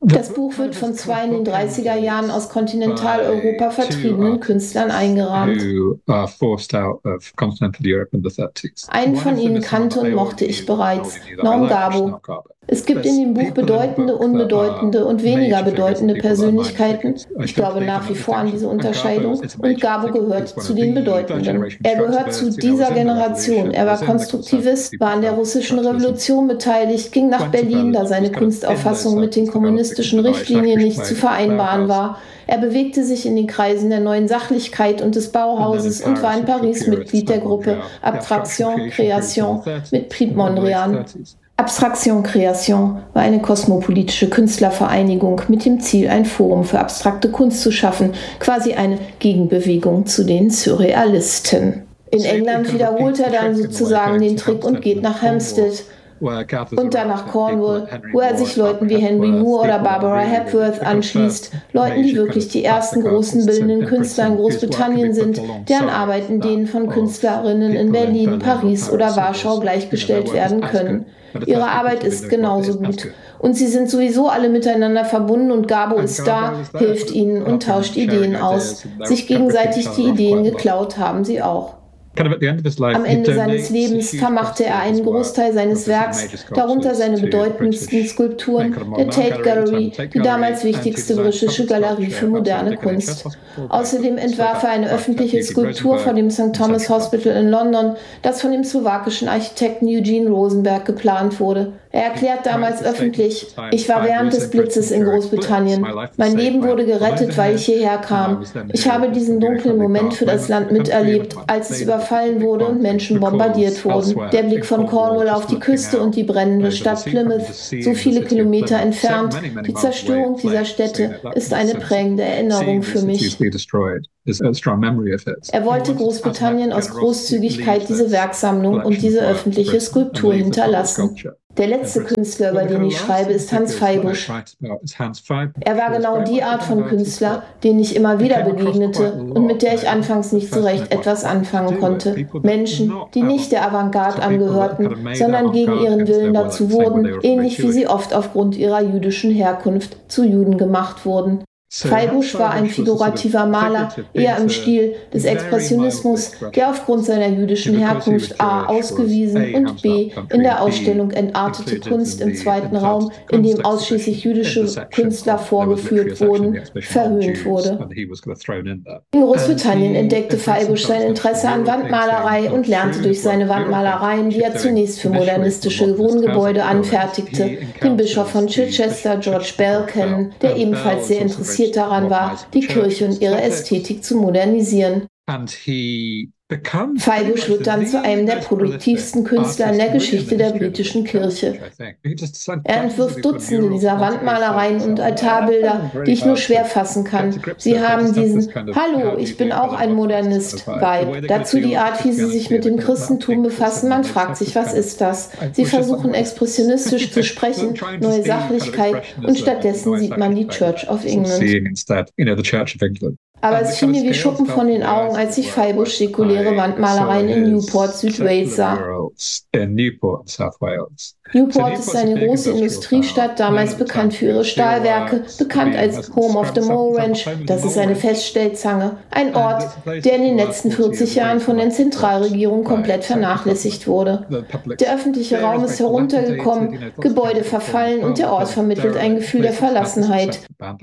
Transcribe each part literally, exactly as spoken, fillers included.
Das Buch wird von zwei in den dreißiger Jahren aus Kontinentaleuropa vertriebenen Künstlern eingerahmt. Einen von ihnen kannte und mochte ich bereits, Norm Gabo. Es gibt in dem Buch bedeutende, unbedeutende und weniger bedeutende Persönlichkeiten. Ich glaube nach wie vor an diese Unterscheidung. Und Gabo gehört zu den Bedeutenden. Er gehört zu dieser Generation. Er war Konstruktivist, war an der russischen Revolution beteiligt, ging nach Berlin, da seine Kunstauffassung mit den kommunistischen Richtlinien nicht zu vereinbaren war. Er bewegte sich in den Kreisen der neuen Sachlichkeit und des Bauhauses und war in Paris Mitglied der Gruppe Abstraction Création mit Prix Mondrian. Abstraction Création war eine kosmopolitische Künstlervereinigung mit dem Ziel, ein Forum für abstrakte Kunst zu schaffen, quasi eine Gegenbewegung zu den Surrealisten. In England wiederholt er dann sozusagen den Trick und geht nach Hampstead und dann nach Cornwall, wo er sich Leuten wie Henry Moore oder Barbara Hepworth anschließt, Leuten, die wirklich die ersten großen bildenden Künstler in Großbritannien sind, deren Arbeiten denen von Künstlerinnen in Berlin, Paris oder Warschau gleichgestellt werden können. Ihre Arbeit ist genauso gut. Und sie sind sowieso alle miteinander verbunden und Gabo ist da, hilft ihnen und tauscht Ideen aus. Sich gegenseitig die Ideen geklaut haben sie auch. Am Ende seines Lebens vermachte er einen Großteil seines Werks, darunter seine bedeutendsten Skulpturen, der Tate Gallery, die damals wichtigste britische Galerie für moderne Kunst. Außerdem entwarf er eine öffentliche Skulptur vor dem Sankt Thomas Hospital in London, das von dem slowakischen Architekten Eugene Rosenberg geplant wurde. Er erklärt damals öffentlich: Ich war während des Blitzes in Großbritannien. Mein Leben wurde gerettet, weil ich hierher kam. Ich habe diesen dunklen Moment für das Land miterlebt, als es überfallen wurde und Menschen bombardiert wurden. Der Blick von Cornwall auf die Küste und die brennende Stadt Plymouth, so viele Kilometer entfernt, die Zerstörung dieser Städte ist eine prägende Erinnerung für mich. Er wollte Großbritannien aus Großzügigkeit diese Werksammlung und diese öffentliche Skulptur hinterlassen. Der letzte Künstler, über den ich schreibe, ist Hans Feibusch. Er war genau die Art von Künstler, denen ich immer wieder begegnete und mit der ich anfangs nicht so recht etwas anfangen konnte. Menschen, die nicht der Avantgarde angehörten, sondern gegen ihren Willen dazu wurden, ähnlich wie sie oft aufgrund ihrer jüdischen Herkunft zu Juden gemacht wurden. Feibusch war ein figurativer Maler, eher im Stil des Expressionismus, der aufgrund seiner jüdischen Herkunft a. ausgewiesen und b. in der Ausstellung Entartete Kunst im zweiten Raum, in dem ausschließlich jüdische Künstler vorgeführt wurden, verhöhnt wurde. In Großbritannien entdeckte Feibusch sein Interesse an Wandmalerei und lernte durch seine Wandmalereien, die er zunächst für modernistische Wohngebäude anfertigte, den Bischof von Chichester, George Bell, kennen, der ebenfalls sehr interessiert daran war, die Kirche und ihre Ästhetik zu modernisieren. Feibusch wird dann zu einem der produktivsten Künstler in der Geschichte der britischen Kirche. Er entwirft Dutzende dieser Wandmalereien und Altarbilder, die ich nur schwer fassen kann. Sie haben diesen „Hallo, ich bin auch ein Modernist"-Vibe. Dazu die Art, wie sie sich mit dem Christentum befassen. Man fragt sich, was ist das? Sie versuchen expressionistisch zu sprechen, neue Sachlichkeit, und stattdessen sieht man die Church of England. Aber es fiel mir wie Schuppen von den Augen, als ich Feibusch säkuläre Wandmalereien in Newport, Südwales sah. Newport ist eine große Industriestadt, damals bekannt für ihre Stahlwerke, bekannt als Home of the Mole Ranch. Das ist eine Feststellzange. Ein Ort, der in den letzten vierzig Jahren von der Zentralregierung komplett vernachlässigt wurde. Der öffentliche Raum ist heruntergekommen, Gebäude verfallen und der Ort vermittelt ein Gefühl der Verlassenheit.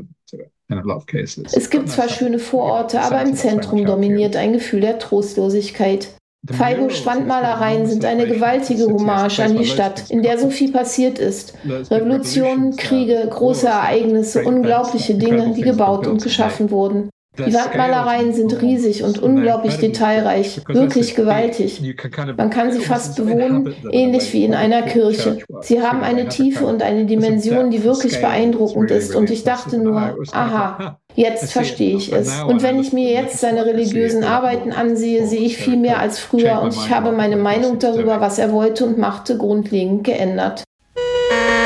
Es gibt zwar schöne Vororte, aber im Zentrum dominiert ein Gefühl der Trostlosigkeit. Feibuschs Wandmalereien sind eine gewaltige Hommage an die Stadt, in der so viel passiert ist. Revolutionen, Kriege, große Ereignisse, unglaubliche Dinge, die gebaut und geschaffen wurden. Die Wandmalereien sind riesig und unglaublich detailreich, wirklich gewaltig. Man kann sie fast bewohnen, ähnlich wie in einer Kirche. Sie haben eine Tiefe und eine Dimension, die wirklich beeindruckend ist, und ich dachte nur, aha, jetzt verstehe ich es. Und wenn ich mir jetzt seine religiösen Arbeiten ansehe, sehe ich viel mehr als früher, und ich habe meine Meinung darüber, was er wollte und machte, grundlegend geändert.